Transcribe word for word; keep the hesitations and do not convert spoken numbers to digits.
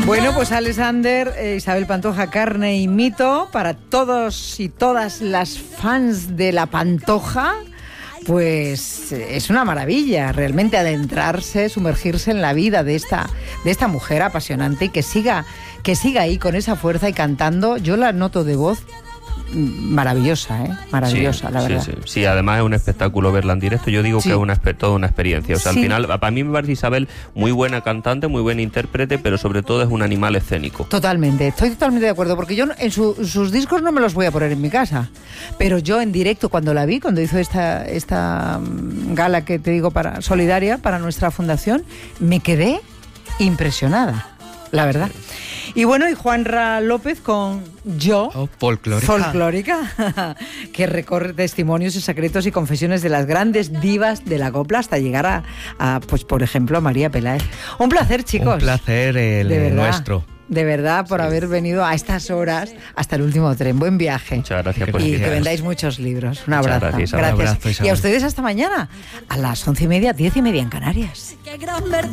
Bueno, pues Alexander, eh, Isabel Pantoja, carne y mito para todos y todas las fans de la Pantoja. Pues es una maravilla realmente adentrarse, sumergirse en la vida de esta, de esta mujer apasionante y que siga, que siga ahí con esa fuerza y cantando. Yo la noto de voz maravillosa, ¿eh? Maravillosa, sí, la verdad. Sí, sí. sí, además es un espectáculo verla en directo. Yo digo sí. que es una, toda una experiencia. O sea, sí. al final, para mí me parece Isabel muy buena cantante, muy buena intérprete, pero sobre todo es un animal escénico. Totalmente, estoy totalmente de acuerdo, porque yo en su, sus discos no me los voy a poner en mi casa, pero yo en directo, cuando la vi, cuando hizo esta, esta gala que te digo para solidaria para nuestra fundación, me quedé impresionada, la verdad. Y bueno, y Juanra López con Yo, oh, folclórica, folclórica que recorre testimonios y secretos y confesiones de las grandes divas de la copla hasta llegar a, a pues por ejemplo, a María Peláez. Un placer, chicos. Un placer el de verdad, nuestro. De verdad, por sí. haber venido a estas horas hasta el último tren. Buen viaje. Muchas gracias por Y que vendáis muchos libros. Un abrazo. Gracias. gracias. Un abrazo, y a ustedes hasta mañana, a las once y media, diez y media en Canarias.